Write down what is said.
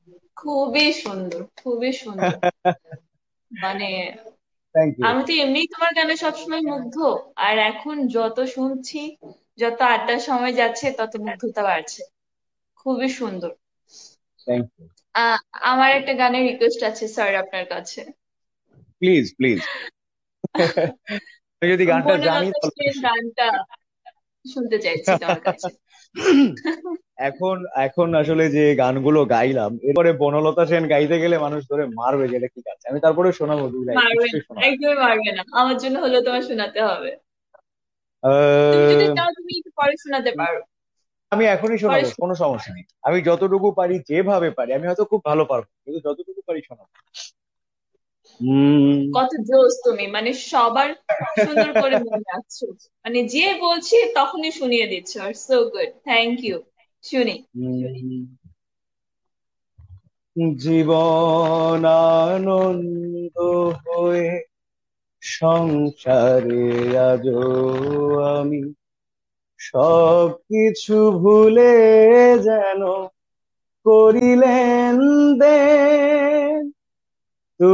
খুবই সুন্দর, খুবই সুন্দর। মানে থ্যাংক ইউ। আমি তো এমনিই তোমার গানে সবসময় মুগ্ধ, আর এখন যত শুনছি, যত আড্ডার সময় যাচ্ছে, তত মুগ্ধতা বাড়ছে। খুবই সুন্দর। Thank you. আহ আমার একটা গানের রিকোয়েস্ট আছে স্যার আপনার কাছে। Please please. আমি যদি গানটা জানি বনলতা তাহলে সেন অবশ্যই। গানটা শুনতে চাইছি তোমার কাছে। এখন এখন আসলে যে গানগুলো গাইলাম, এরপরে বনলতা সেন গাইতে গেলে মানুষ ধরে মারবে যে এটা কি গাচ্ছে। আমি তারপরে শোনাবো, দুই লাইন মারবে না, নিশ্চয়ই শোনাবো। একদমই মারবে না, আমার জন্য হলেও তোমার শোনাতে হবে। তুমি যদি আহ, চাও তুমি একটু পরে শোনাতে পারো। আমি এখনই পরে শোনাবো, কোনো সমস্যা নেই। আমি যতটুকু পারি, যেভাবে পারি, আমি হয়তো খুব ভালো পারবো কিন্তু যতটুকু পারি শোনাবো। উম কত জোস তুমি, মানে সবার সুন্দর করে মনে রাখছো। মানে যে বলছি তখনই শুনিয়ে দিচ্ছ, আর সো গুড, থ্যাংক ইউ। শুনি। জীবন আনন্দ হয়ে সংসারে আজো আমি সবকিছু ভুলে যেন করিলেন দে